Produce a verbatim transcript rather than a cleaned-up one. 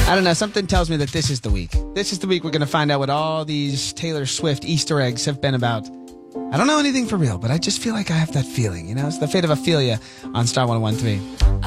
I don't know. Something tells me that this is the week. This is the week we're going to find out what all these Taylor Swift Easter eggs have been about. I don't know anything for real, but I just feel like I have that feeling. You know, it's the fate of Ophelia on Star one oh one three.